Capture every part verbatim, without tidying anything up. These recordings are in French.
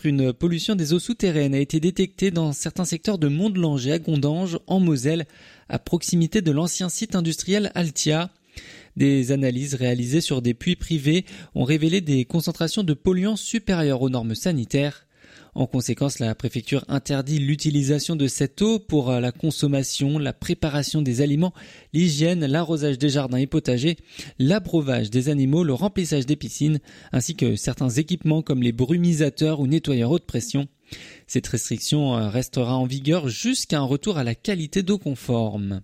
Une pollution des eaux souterraines a été détectée dans certains secteurs de Mondelange et à Gondange, en Moselle, à proximité de l'ancien site industriel Altia. Des analyses réalisées sur des puits privés ont révélé des concentrations de polluants supérieures aux normes sanitaires. En conséquence, la préfecture interdit l'utilisation de cette eau pour la consommation, la préparation des aliments, l'hygiène, l'arrosage des jardins et potagers, l'abreuvage des animaux, le remplissage des piscines, ainsi que certains équipements comme les brumisateurs ou nettoyeurs haute pression. Cette restriction restera en vigueur jusqu'à un retour à la qualité d'eau conforme.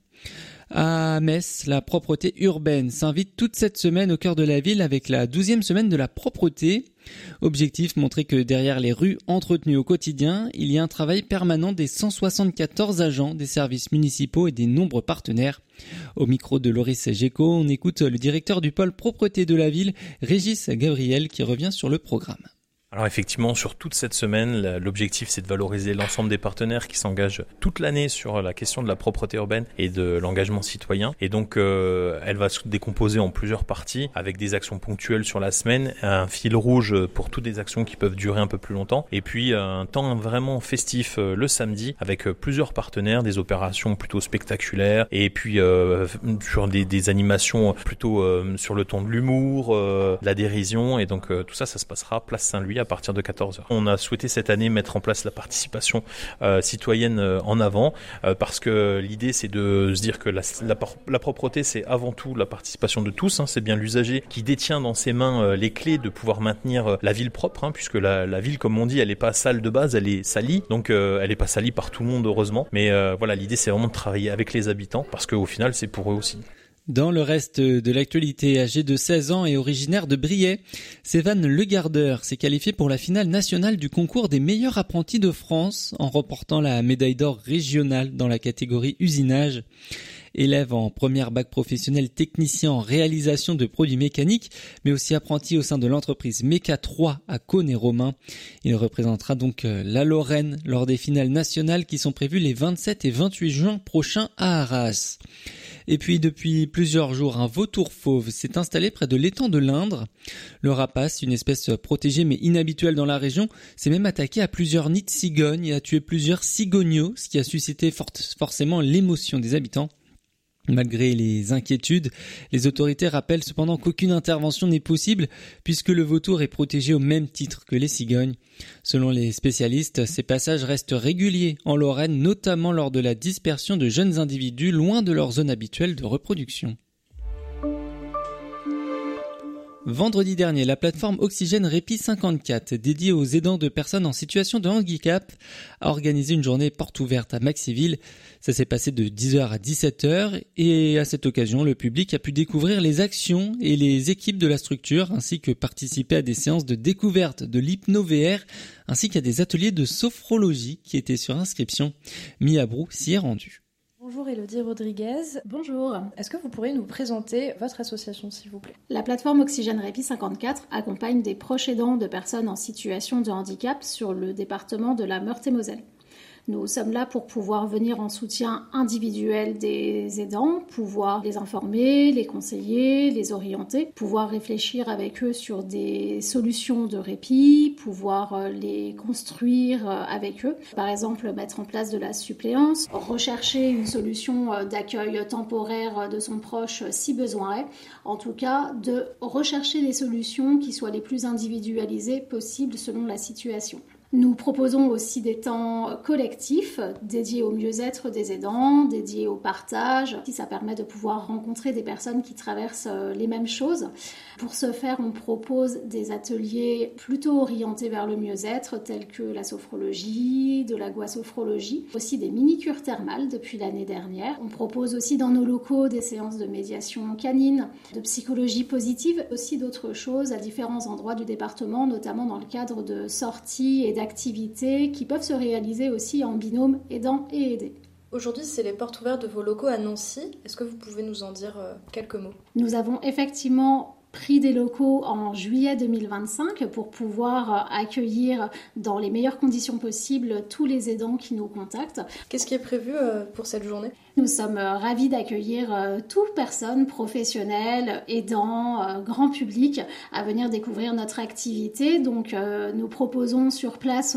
À Metz, la propreté urbaine s'invite toute cette semaine au cœur de la ville avec la douzième semaine de la propreté. Objectif, montrer que derrière les rues entretenues au quotidien, il y a un travail permanent des cent soixante-quatorze agents des services municipaux et des nombreux partenaires. Au micro de Loris Géco, on écoute le directeur du pôle propreté de la ville, Régis Gabriel, qui revient sur le programme. Alors effectivement, sur toute cette semaine, l'objectif c'est de valoriser l'ensemble des partenaires qui s'engagent toute l'année sur la question de la propreté urbaine et de l'engagement citoyen. Et donc euh, elle va se décomposer en plusieurs parties avec des actions ponctuelles sur la semaine, un fil rouge pour toutes les actions qui peuvent durer un peu plus longtemps et puis un temps vraiment festif le samedi avec plusieurs partenaires, des opérations plutôt spectaculaires et puis euh, sur des, des animations plutôt euh, sur le ton de l'humour, euh, la dérision et donc euh, tout ça, ça se passera place Saint-Louis à partir de quatorze heures. On a souhaité cette année mettre en place la participation euh, citoyenne euh, en avant euh, parce que l'idée c'est de se dire que la, la, la propreté c'est avant tout la participation de tous, hein, c'est bien l'usager qui détient dans ses mains euh, les clés de pouvoir maintenir euh, la ville propre, hein, puisque la, la ville comme on dit elle n'est pas sale de base, elle est salie, donc euh, elle n'est pas salie par tout le monde heureusement, mais euh, voilà l'idée c'est vraiment de travailler avec les habitants parce qu'au final c'est pour eux aussi. Dans le reste de l'actualité, âgé de seize ans et originaire de Briey, Sévan Legardeur s'est qualifié pour la finale nationale du concours des meilleurs apprentis de France en remportant la médaille d'or régionale dans la catégorie usinage. Élève en première bac professionnel technicien en réalisation de produits mécaniques, mais aussi apprenti au sein de l'entreprise Méca trois à Cône-et-Romain. Il représentera donc la Lorraine lors des finales nationales qui sont prévues les vingt-sept et vingt-huit juin prochains à Arras. Et puis depuis plusieurs jours, un vautour fauve s'est installé près de l'étang de l'Indre. Le rapace, une espèce protégée mais inhabituelle dans la région, s'est même attaqué à plusieurs nids de cigognes et a tué plusieurs cigogneaux, ce qui a suscité fort- forcément l'émotion des habitants. Malgré les inquiétudes, les autorités rappellent cependant qu'aucune intervention n'est possible puisque le vautour est protégé au même titre que les cigognes. Selon les spécialistes, ces passages restent réguliers en Lorraine, notamment lors de la dispersion de jeunes individus loin de leur zone habituelle de reproduction. Vendredi dernier, la plateforme Oxygène Répit cinquante-quatre, dédiée aux aidants de personnes en situation de handicap, a organisé une journée porte ouverte à Maxiville. Ça s'est passé de dix heures à dix-sept heures et à cette occasion, le public a pu découvrir les actions et les équipes de la structure ainsi que participer à des séances de découverte de l'hypno-V R ainsi qu'à des ateliers de sophrologie qui étaient sur inscription. Mia Brou s'y est rendue. Bonjour Elodie Rodriguez. Bonjour. Est-ce que vous pourriez nous présenter votre association s'il vous plaît ? La plateforme Oxygène Répit cinquante-quatre accompagne des proches aidants de personnes en situation de handicap sur le département de la Meurthe-et-Moselle. Nous sommes là pour pouvoir venir en soutien individuel des aidants, pouvoir les informer, les conseiller, les orienter, pouvoir réfléchir avec eux sur des solutions de répit, pouvoir les construire avec eux. Par exemple, mettre en place de la suppléance, rechercher une solution d'accueil temporaire de son proche si besoin est. En tout cas, de rechercher des solutions qui soient les plus individualisées possibles selon la situation. Nous proposons aussi des temps collectifs dédiés au mieux-être des aidants, dédiés au partage. Ça permet de pouvoir rencontrer des personnes qui traversent les mêmes choses. Pour ce faire, on propose des ateliers plutôt orientés vers le mieux-être, tels que la sophrologie, de l'aguasophrologie, aussi des mini-cures thermales depuis l'année dernière. On propose aussi dans nos locaux des séances de médiation canine, de psychologie positive, aussi d'autres choses à différents endroits du département, notamment dans le cadre de sorties et d'activités qui peuvent se réaliser aussi en binôme aidant et aidé. Aujourd'hui, c'est les portes ouvertes de vos locaux à Nancy. Est-ce que vous pouvez nous en dire euh, quelques mots ? Nous avons effectivement pris des locaux en juillet deux mille vingt-cinq pour pouvoir accueillir dans les meilleures conditions possibles tous les aidants qui nous contactent. Qu'est-ce qui est prévu pour cette journée ? Nous sommes ravis d'accueillir toute personne professionnelle, aidant, grand public à venir découvrir notre activité. Donc nous proposons sur place